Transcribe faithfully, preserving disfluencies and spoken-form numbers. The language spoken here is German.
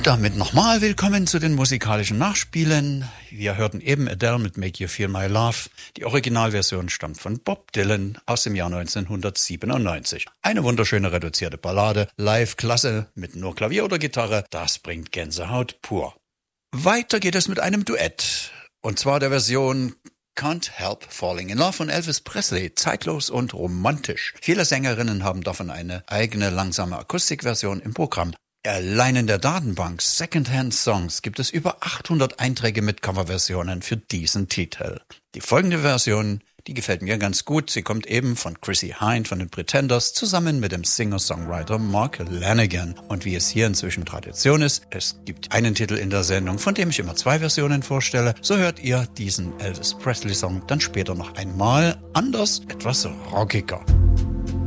Und damit nochmal willkommen zu den musikalischen Nachspielen. Wir hörten eben Adele mit Make You Feel My Love. Die Originalversion stammt von Bob Dylan aus dem Jahr neunzehnhundertsiebenundneunzig. Eine wunderschöne reduzierte Ballade, live klasse mit nur Klavier oder Gitarre, das bringt Gänsehaut pur. Weiter geht es mit einem Duett, und zwar der Version Can't Help Falling in Love von Elvis Presley, zeitlos und romantisch. Viele Sängerinnen haben davon eine eigene langsame Akustikversion im Programm. Allein in der Datenbank Secondhand Songs gibt es über achthundert Einträge mit Coverversionen für diesen Titel. Die folgende Version, die gefällt mir ganz gut. Sie kommt eben von Chrissie Hynde von den Pretenders zusammen mit dem Singer-Songwriter Mark Lanegan. Und wie es hier inzwischen Tradition ist, es gibt einen Titel in der Sendung, von dem ich immer zwei Versionen vorstelle. So hört ihr diesen Elvis Presley-Song dann später noch einmal anders, etwas rockiger.